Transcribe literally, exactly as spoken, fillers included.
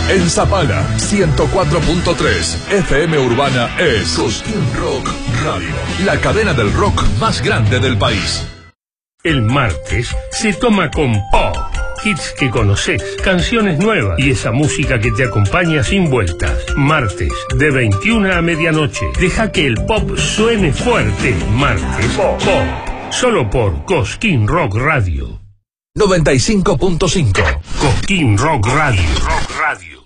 En Zapala, ciento cuatro punto tres F M Urbana es Cosquín Rock Radio, la cadena del rock más grande del país. El martes se toma con pop. Hits que conoces, canciones nuevas y esa música que te acompaña sin vueltas. Martes, de veintiuna a medianoche. Deja que el pop suene fuerte. Martes, pop. pop. Solo por Cosquín Rock Radio. noventa y cinco punto cinco. Cosquín Rock Radio. Rock Radio.